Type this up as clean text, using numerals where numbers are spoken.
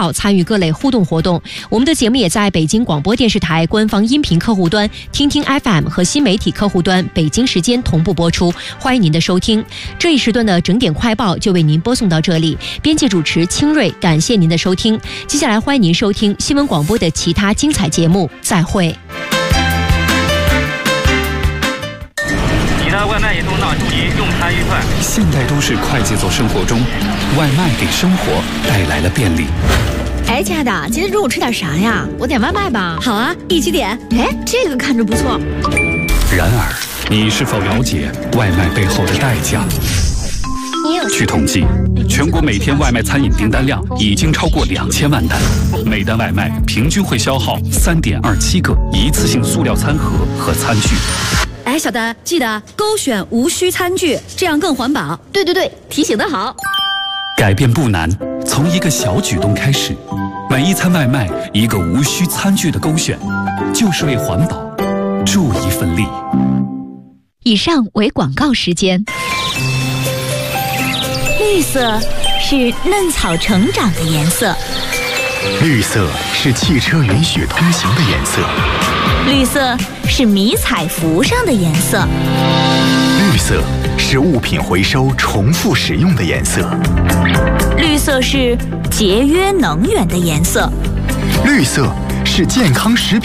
号参与各类互动活动。我们的节目也在北京广播电视台官方音频客户端、听听 FM 和新媒体客户端北京时间同步播出，欢迎您的收听。这一时段的整点快报就为您播送到这里，编辑主持清瑞，感谢您的收听。接下来欢迎您收听新闻广播的其他精彩节目，再会。 你的外卖已送到，祝您用餐愉快。 现代都市快节奏生活中，外卖给生活带来了便利。 哎，亲爱的，今天中午吃点啥呀？ 我点外卖吧。 好啊，一起点。哎，这个看着不错。 然而，你是否了解外卖背后的代价？据统计，全国每天外卖餐饮订单量已经超过2000万单，每单外卖平均会消耗3.27个一次性塑料餐盒和餐具。 哎，小丹，记得勾选无需餐具，这样更环保。 对，提醒得好。 改变不难，从一个小举动开始，每一餐外卖一个无需餐具的勾选，就是为环保助一份力。 以上为广告时间。 绿色是嫩草成长的颜色， 绿色是汽车允许通行的颜色， 绿色是迷彩服上的颜色， 绿色是物品回收重复使用的颜色， 绿色是节约能源的颜色， 绿色是健康食品